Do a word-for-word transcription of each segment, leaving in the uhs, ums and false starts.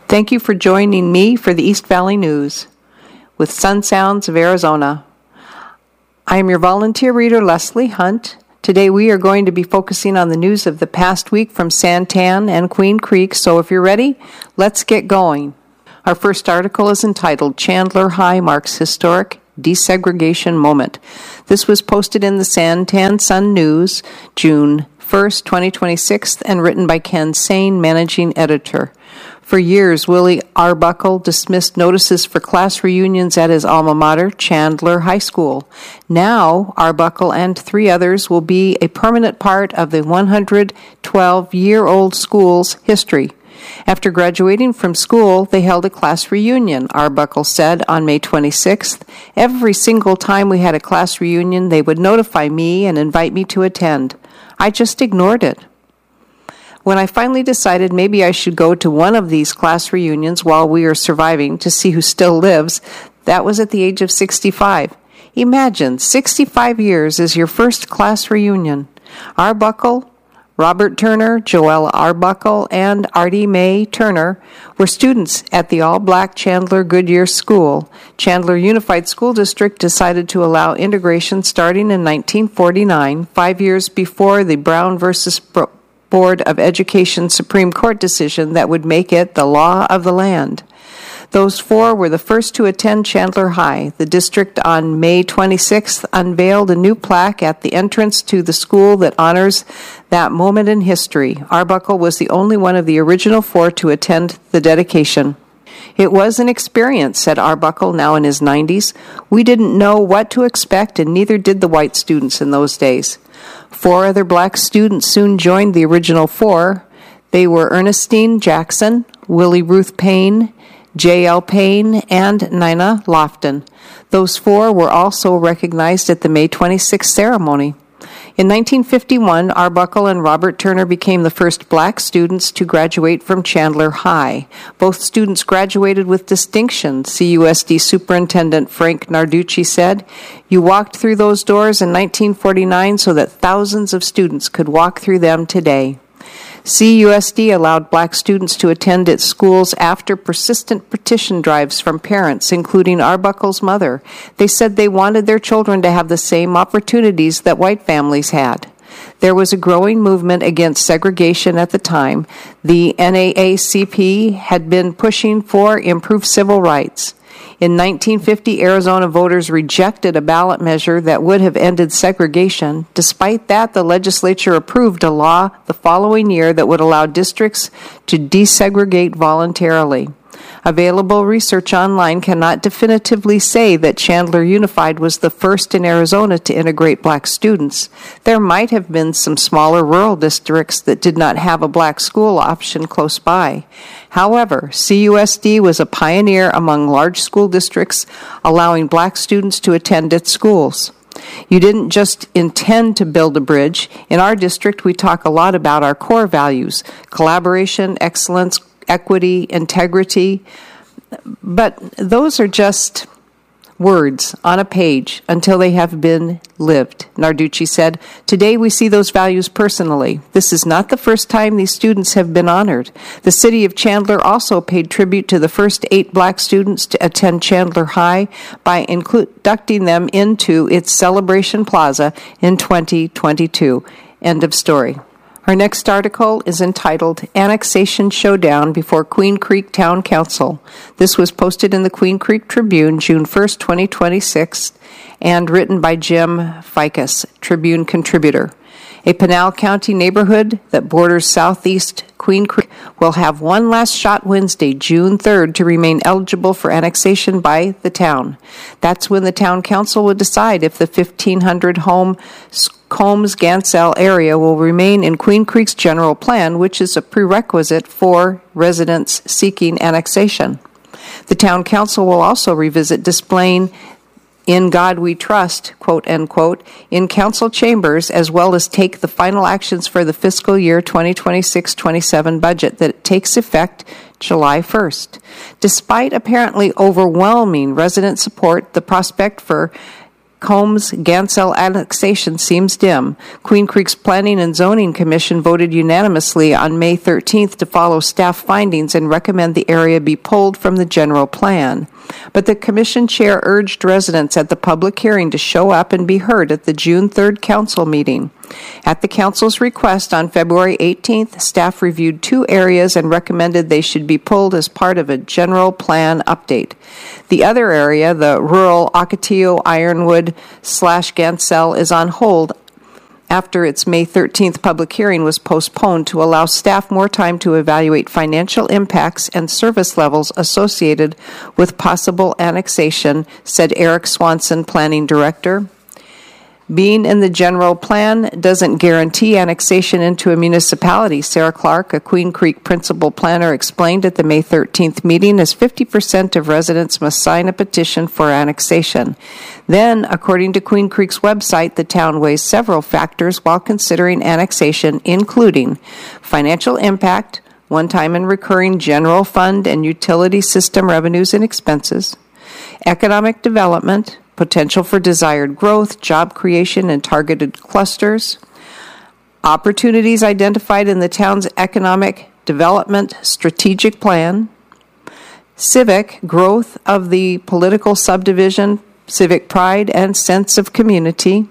Thank you for joining me for the East Valley News with Sun Sounds of Arizona. I am your volunteer reader, Leslie Hunt. Today we are going to be focusing on the news of the past week from Santan and Queen Creek, so if you're ready, let's get going. Our first article is entitled Chandler High Marks Historic Desegregation Moment. This was posted in the Santan Sun News, June first, twenty twenty-six, and written by Ken Sane, managing editor. For years, Willie Arbuckle dismissed notices for class reunions at his alma mater, Chandler High School. Now, Arbuckle and three others will be a permanent part of the one hundred twelve-year-old school's history. After graduating from school, they held a class reunion, Arbuckle said on May twenty-sixth. Every single time we had a class reunion, they would notify me and invite me to attend. I just ignored it. When I finally decided maybe I should go to one of these class reunions while we are surviving to see who still lives, that was at the age of sixty-five. Imagine, sixty-five years is your first class reunion. Arbuckle, Robert Turner, Joella Arbuckle, and Artie Mae Turner were students at the all-black Chandler Goodyear School. Chandler Unified School District decided to allow integration starting in nineteen forty-nine, five years before the Brown versus Bro- Board of Education Supreme Court decision that would make it the law of the land. Those four were the first to attend Chandler High. The district on May twenty-sixth unveiled a new plaque at the entrance to the school that honors that moment in history. Arbuckle was the only one of the original four to attend the dedication. It was an experience, said Arbuckle, now in his nineties. We didn't know what to expect, and neither did the white students in those days. Four other black students soon joined the original four. They were Ernestine Jackson, Willie Ruth Payne, J L Payne, and Nina Lofton. Those four were also recognized at the May twenty-sixth ceremony. In nineteen fifty-one, Arbuckle and Robert Turner became the first black students to graduate from Chandler High. Both students graduated with distinction, C U S D Superintendent Frank Narducci said. You walked through those doors in nineteen forty-nine so that thousands of students could walk through them today. C U S D allowed black students to attend its schools after persistent petition drives from parents, including Arbuckle's mother. They said they wanted their children to have the same opportunities that white families had. There was a growing movement against segregation at the time. The N double A C P had been pushing for improved civil rights. In nineteen fifty, Arizona voters rejected a ballot measure that would have ended segregation. Despite that, the legislature approved a law the following year that would allow districts to desegregate voluntarily. Available research online cannot definitively say that Chandler Unified was the first in Arizona to integrate black students. There might have been some smaller rural districts that did not have a black school option close by. However, C U S D was a pioneer among large school districts, allowing black students to attend its schools. You didn't just intend to build a bridge. In our district, we talk a lot about our core values: collaboration, excellence, equity, integrity, but those are just words on a page until they have been lived, Narducci said. Today we see those values personally. This is not the first time these students have been honored. The city of Chandler also paid tribute to the first eight black students to attend Chandler High by inducting them into its Celebration Plaza in twenty twenty-two. End of story. Our next article is entitled Annexation Showdown Before Queen Creek Town Council. This was posted in the Queen Creek Tribune, June first, twenty twenty-six, and written by Jim Ficus, Tribune contributor. A Pinal County neighborhood that borders southeast Queen Creek will have one last shot Wednesday, June third, to remain eligible for annexation by the town. That's when the town council will decide if the fifteen hundred home Combs-Gansell area will remain in Queen Creek's general plan, which is a prerequisite for residents seeking annexation. The town council will also revisit displaying "In God We Trust," quote unquote, in council chambers, as well as take the final actions for the fiscal year twenty twenty-six twenty-seven budget that takes effect July first. Despite apparently overwhelming resident support, the prospect for Combs-Gansell annexation seems dim. Queen Creek's Planning and Zoning Commission voted unanimously on May thirteenth to follow staff findings and recommend the area be pulled from the general plan. But the commission chair urged residents at the public hearing to show up and be heard at the June third council meeting. At the council's request on February eighteenth, staff reviewed two areas and recommended they should be pulled as part of a general plan update. The other area, the rural Ocotillo Ironwood slash Gansell, is on hold after its May thirteenth public hearing was postponed to allow staff more time to evaluate financial impacts and service levels associated with possible annexation, said Eric Swanson, planning director. Being in the general plan doesn't guarantee annexation into a municipality, Sarah Clark, a Queen Creek principal planner, explained at the May thirteenth meeting, as fifty percent of residents must sign a petition for annexation. Then, according to Queen Creek's website, the town weighs several factors while considering annexation, including financial impact, one-time and recurring general fund and utility system revenues and expenses, economic development, potential for desired growth, job creation, and targeted clusters, opportunities identified in the town's economic development strategic plan, civic growth of the political subdivision, civic pride and sense of community,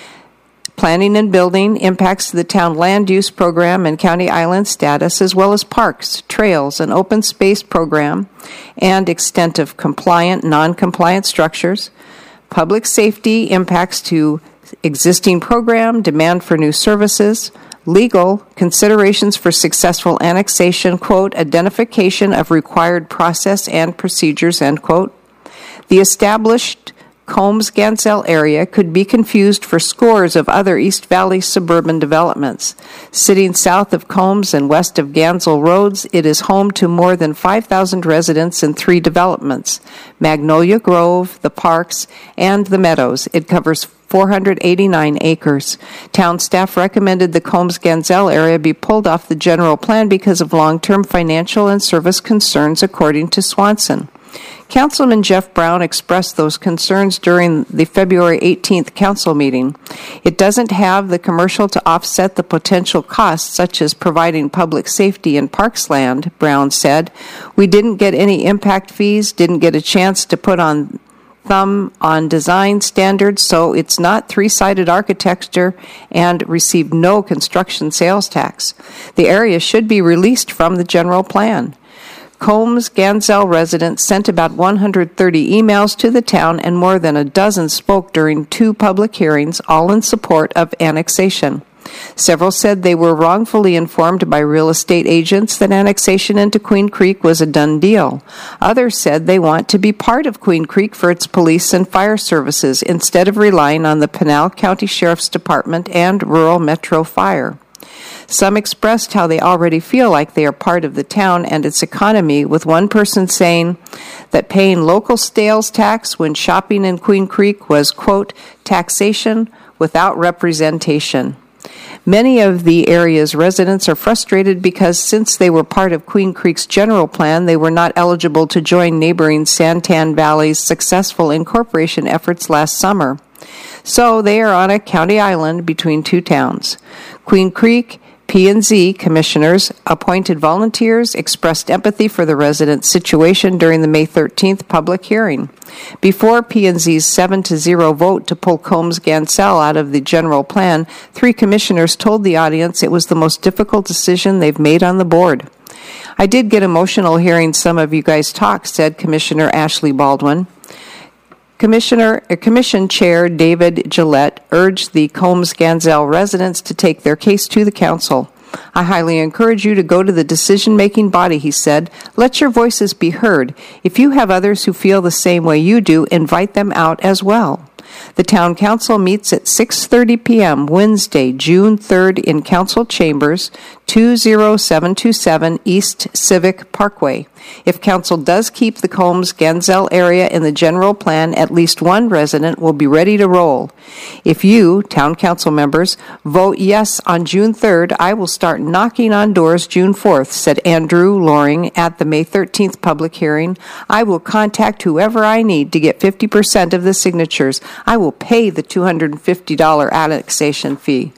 planning and building, impacts to the town land use program and county island status, as well as parks, trails, and open space program, and extent of compliant, non-compliant structures, public safety, impacts to existing program, demand for new services, legal, considerations for successful annexation, quote, identification of required process and procedures, end quote. The established Combs-Gansell area could be confused for scores of other East Valley suburban developments. Sitting south of Combs and west of Gansell Roads, it is home to more than five thousand residents in three developments: Magnolia Grove, the Parks, and the Meadows. It covers four hundred eighty-nine acres. Town staff recommended the Combs-Gansell area be pulled off the general plan because of long-term financial and service concerns, according to Swanson. Councilman Jeff Brown expressed those concerns during the February eighteenth council meeting. It doesn't have the commercial to offset the potential costs, such as providing public safety and parks land, Brown said. We didn't get any impact fees, didn't get a chance to put on thumb on design standards, so it's not three-sided architecture, and received no construction sales tax. The area should be released from the general plan. Combs-Gansell residents sent about one hundred thirty emails to the town, and more than a dozen spoke during two public hearings, all in support of annexation. Several said they were wrongfully informed by real estate agents that annexation into Queen Creek was a done deal. Others said they want to be part of Queen Creek for its police and fire services instead of relying on the Pinal County Sheriff's Department and Rural Metro Fire. Some expressed how they already feel like they are part of the town and its economy, with one person saying that paying local sales tax when shopping in Queen Creek was, quote, taxation without representation. Many of the area's residents are frustrated because since they were part of Queen Creek's general plan, they were not eligible to join neighboring Santan Valley's successful incorporation efforts last summer. So they are on a county island between two towns. Queen Creek P and Z commissioners appointed volunteers, expressed empathy for the residents' situation during the May thirteenth public hearing. Before P and Z's seven to zero vote to pull Combs-Gansell out of the general plan, three commissioners told the audience it was the most difficult decision they've made on the board. I did get emotional hearing some of you guys talk, said Commissioner Ashley Baldwin. Commissioner, uh, Commission Chair David Gillette urged the Combs-Gansell residents to take their case to the council. I highly encourage you to go to the decision-making body, he said. Let your voices be heard. If you have others who feel the same way you do, invite them out as well. The Town Council meets at six thirty p.m. Wednesday, June third in Council Chambers, two oh seven two seven East Civic Parkway. If Council does keep the Combs-Gansell area in the general plan, at least one resident will be ready to roll. If you, Town Council members, vote yes on June third, I will start knocking on doors June fourth, said Andrew Loring at the May thirteenth public hearing. I will contact whoever I need to get fifty percent of the signatures. I will pay the two hundred fifty dollars annexation fee.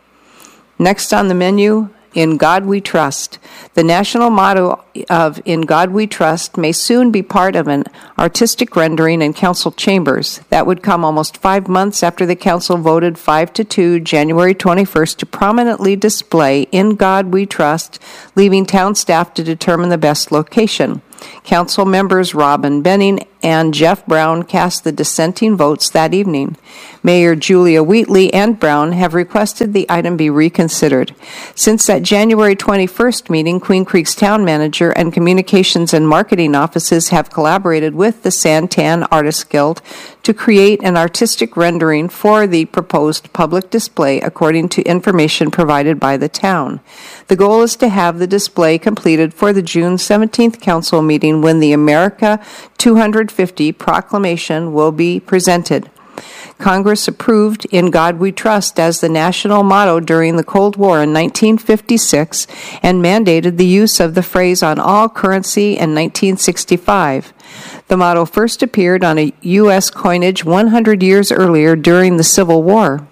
Next on the menu, In God We Trust. The national motto of In God We Trust may soon be part of an artistic rendering in council chambers. That would come almost five months after the council voted five to two, January twenty-first, to prominently display In God We Trust, leaving town staff to determine the best location. Council members Robin Benning and Jeff Brown cast the dissenting votes that evening. Mayor Julia Wheatley and Brown have requested the item be reconsidered. Since that January twenty-first meeting, Queen Creek's town manager and communications and marketing offices have collaborated with the Santan Artists Guild to create an artistic rendering for the proposed public display according to information provided by the town. The goal is to have the display completed for the June seventeenth council meeting when the America two hundred fifty proclamation will be presented. Congress approved In God We Trust as the national motto during the Cold War in nineteen fifty-six and mandated the use of the phrase on all currency in nineteen sixty-five. The motto first appeared on a U S coinage one hundred years earlier during the Civil War.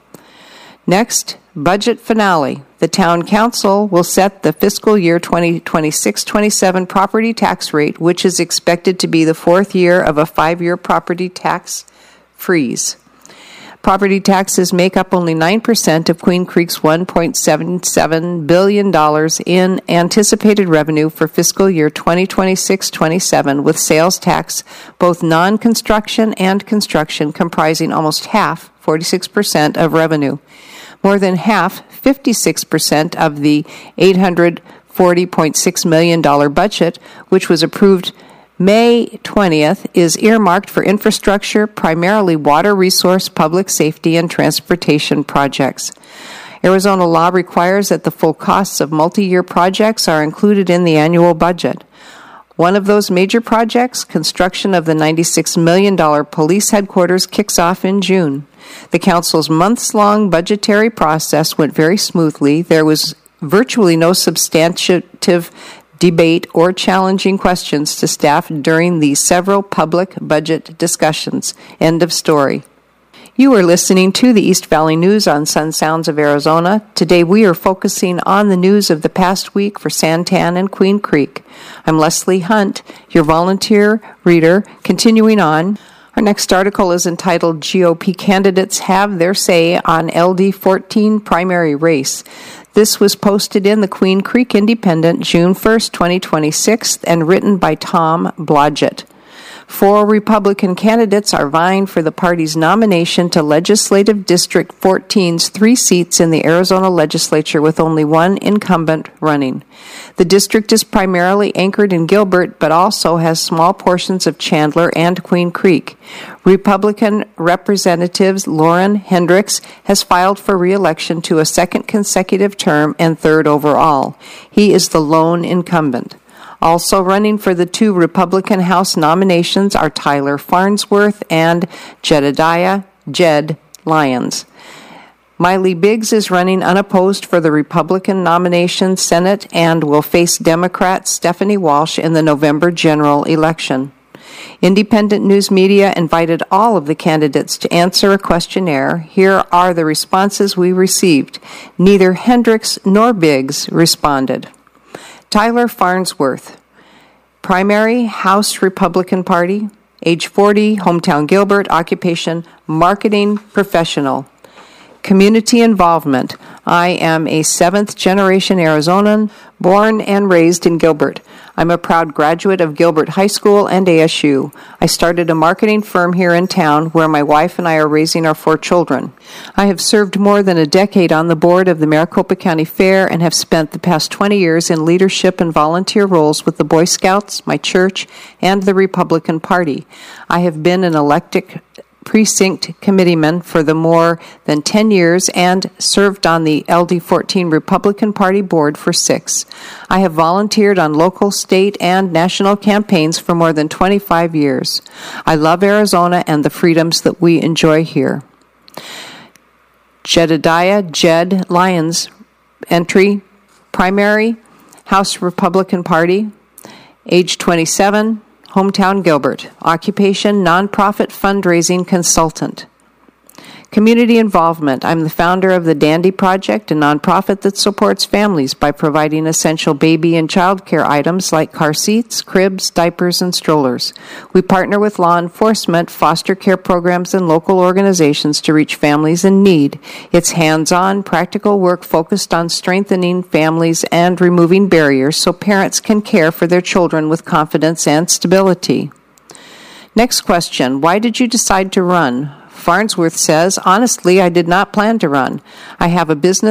Next, budget finale. The town council will set the fiscal year twenty twenty-six twenty-seven property tax rate, which is expected to be the fourth year of a five-year property tax freeze. Property taxes make up only nine percent of Queen Creek's one point seven seven billion dollars in anticipated revenue for fiscal year twenty twenty-six twenty-seven, with sales tax, both non-construction and construction, comprising almost half, forty-six percent, of revenue. More than half, fifty-six percent, of the eight hundred forty point six million dollars budget, which was approved May twentieth, is earmarked for infrastructure, primarily water resource, public safety, and transportation projects. Arizona law requires that the full costs of multi-year projects are included in the annual budget. One of those major projects, construction of the ninety-six million dollars police headquarters, kicks off in June. The council's months-long budgetary process went very smoothly. There was virtually no substantive debate or challenging questions to staff during the several public budget discussions. End of story. You are listening to the East Valley News on Sun Sounds of Arizona. Today we are focusing on the news of the past week for Santan and Queen Creek. I'm Leslie Hunt, your volunteer reader. Continuing on, our next article is entitled G O P Candidates Have Their Say on L D fourteen Primary Race. This was posted in the Queen Creek Independent June first, twenty twenty-six, and written by Tom Blodgett. Four Republican candidates are vying for the party's nomination to Legislative District fourteen's three seats in the Arizona legislature, with only one incumbent running. The district is primarily anchored in Gilbert, but also has small portions of Chandler and Queen Creek. Republican Representative Lauren Hendricks has filed for re-election to a second consecutive term and third overall. He is the lone incumbent. Also running for the two Republican House nominations are Tyler Farnsworth and Jedediah Jed Lyons. Miley Biggs is running unopposed for the Republican nomination Senate and will face Democrat Stephanie Walsh in the November general election. Independent News Media invited all of the candidates to answer a questionnaire. Here are the responses we received. Neither Hendricks nor Biggs responded. Tyler Farnsworth, primary House Republican Party, age forty, hometown Gilbert, occupation marketing professional. Community involvement. I am a seventh-generation Arizonan, born and raised in Gilbert. I'm a proud graduate of Gilbert High School and A S U. I started a marketing firm here in town where my wife and I are raising our four children. I have served more than a decade on the board of the Maricopa County Fair and have spent the past twenty years in leadership and volunteer roles with the Boy Scouts, my church, and the Republican Party. I have been an elected precinct committeeman for the more than ten years and served on the L D fourteen Republican Party board for six. I have volunteered on local, state, and national campaigns for more than twenty-five years. I love Arizona and the freedoms that we enjoy here. Jedediah Jed Lyons, entry, primary, House Republican Party, age twenty-seven, hometown Gilbert, occupation nonprofit fundraising consultant. Community involvement. I'm the founder of the Dandy Project, a nonprofit that supports families by providing essential baby and child care items like car seats, cribs, diapers, and strollers. We partner with law enforcement, foster care programs, and local organizations to reach families in need. It's hands-on, practical work focused on strengthening families and removing barriers so parents can care for their children with confidence and stability. Next question. Why did you decide to run? Farnsworth says, honestly, I did not plan to run. I have a business